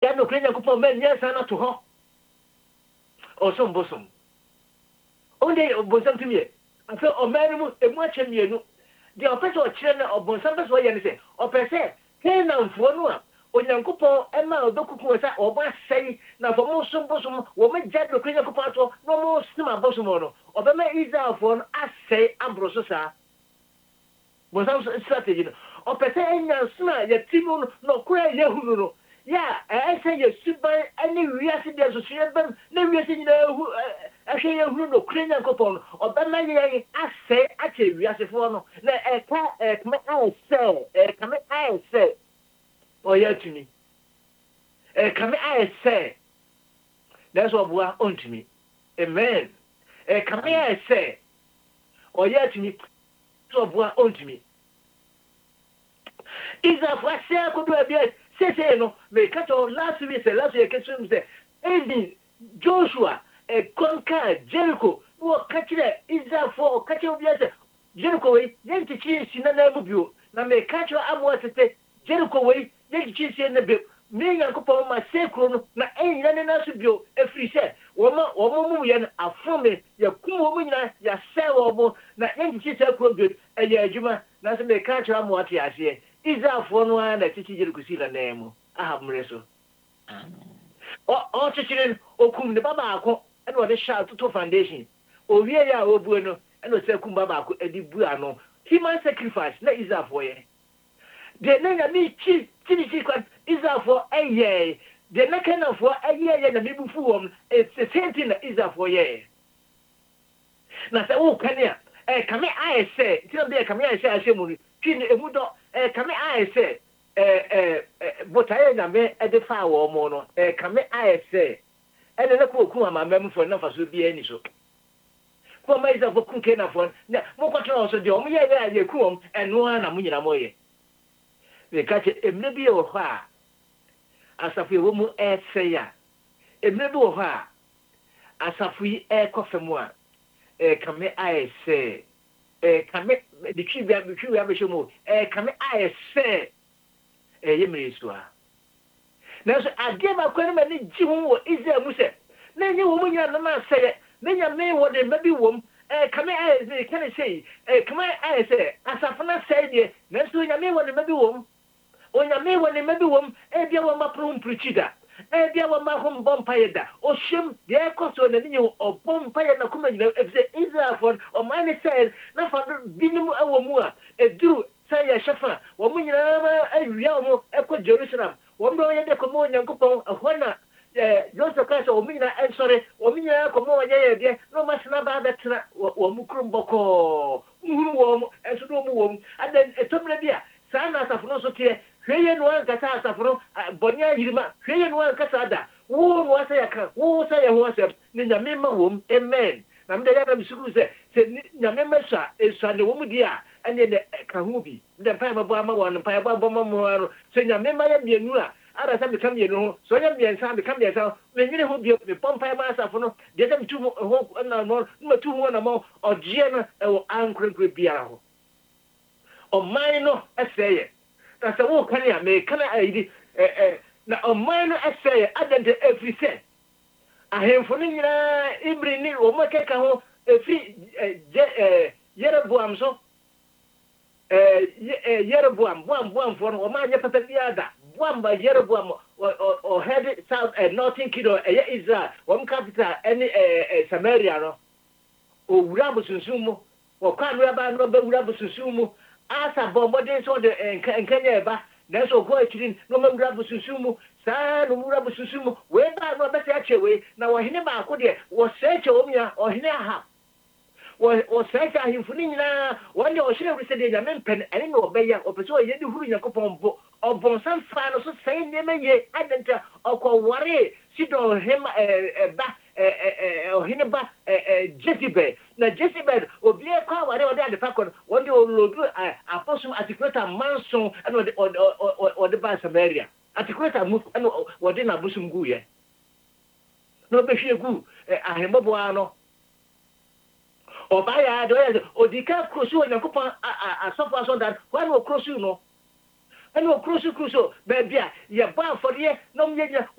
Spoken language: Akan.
gya no kura Nyankopɔn ma nyɛ san to hɔ ɔsom bosom onde bonsam tumi afɛ ɔman mu emu akyɛ mienu de ɔpɛ sɛ ɔkyerɛ na ɔbonsam pɛ sɛ ɔyɛ ne sɛ ɔpɛ sɛ Canaanfoɔ no a Onyankopɔn ɛma ɔbɛkuku sɛ ɔbɔ asɛe na fɔ mo som bosom wɔ mo gya no kura Nyankopɔn ato na mo sim abosom no ɔbɛma Israelfoɔ no asɛe aboro so saa bonsam strategy no ɔpɛ sɛ ɛnya som a yɛti mu no na ɔkora yɛhunu no ya ɛsɛ yɛsuban ne wiase deɛ so yɛbɛm na wiase nyinaa ɛhwɛ yɛhunu no kura Nyankopɔn no ɔbɛma yɛn asɛe akyɛ wiasefoɔ no na ɛkame ayɛ sɛ ɔyɛ atumi ɛkame ayɛ sɛ nanso ɔboa ɔntumi amen ɛkame ayɛ sɛ ɔyɛ atumi so ɔboa ɔntumi Israelfoɔ ahyɛ kodo abia sese no me catch on last week say Eli Joshua conquer Jericho no catch Israel for catch obia say Jericho we yentichi sina na mu bio na me catch amo tete Jericho we yentichi sina na bio me Yankopɔn ma sekro no na enyina ne na so bio efiri say wo mu ye afome ya kum wo mu nyina ya sɛ wo na yentichi sekro bio ɛyɛ adwuma na se me catch amo ate ase Israelfoɔ no a na titi Jericho si na nemu ahamre so o chichirin okum ne baba akọ e no de sha to foundation owie ya obuo no e no se kum baba akọ edi bu ano human sacrifice na Israelfoɔ ye de na ya mi chi kwa Israelfoɔ eye de na Canaanfoɔ eye na mebufu wom it's the same thing na Israelfoɔ ye na se wo kane a kame aye se ti no de kame aye se asemu ni twin emu do kame aye se botaye na me edifa wo mo no kame aye se ene na ko ku amamam fo na faso bi ani so ko ma iza fo kun kena fo na mo ko tro so de o mo ye ku om eno na mo nyina mo ye be ka che emne bi wo ha asafu wo mu se ya emne bi wo ha asafu yi kofemu a kame aye se kame de twibia be shomo kame aye se yemresua na so ade ma kwani ma ni ji hu wo Israel mu se na nye wo mu nya na ma se na nya me wo de mabi wom kame aye se kan sei kame aye se asafuna se de na so nya me wo de mabi wom onya me wo de mabi wom bia wo ma prum preachida bia wo ma hom bompa yeda o shem de ekoso na ni o bompa yeda kuma nyina efse Israel for o man say na fa binim awo mu a eduru say ya shefa wo mu nyina ma awia mo eko Jerusalem wo mbo ye de ko mo Nyankopɔn ahona Joseph Christ o mu nyina sorry o mu nyina ko mo ye de no ma sina ba betena wo mu krum boko mu wo enso do mu wo adan etomre bia sa na asafo no so tie hweye no an kasa asafo no bonya yirima hweye no an kasa da wo no asa yaka wo sa ye ho asem ni nyame ma wo amen na mde ya na misukuru se nyame mesa esua ne wo mu dia ene de ka hu bi de pa ma bo ama wo no pa ba bo ma mo aro se nyame ma ya mienu a ara sa bekam mienu ho so ya miensa bekam miensa me nyine ho bi me pompa ma asafo no de se tu ho na no ma tu ho na mo ogie no e wo ankrenkre bia ho o man no eseye na se wo kan ya me kan ayidi na o man no eseye adente every say ahemfo no nyina ibri ni o makeka ho efri Yeroboam so Yeroboam buam for o ma nya pata biada buam ba Yeroboam o head south northern kingdom Israel o capital any Samaria no o wura busunsun mu o kwanu aba no ba wura busunsun mu asa bomode so de enkanya eba na so go akirin no ma wura busunsun mu saa no wura busunsun mu we ba no be se achewe na wo hene ba ko de wo se ache omia o hene aha wo se ache ahimfuni nyina wonde o hire wrise de nyame pen ene no obeya o pese o yedi huru Yakobon bo obonsan fa no so sai ne meye adenta okoware sido hem ba o hene ba Jezebel na Jezebel obi e kwa ware ode adefa ko wonde o lodu apostle atikweta manson ene ode ba Samaria atikweta mu ene wode na busum guye no be hwe gu ahembo ano obaya do odika krosu Nyankopɔn asofo aso dan wan o krosu no ene o krosu be bia ye ba afɔde no mye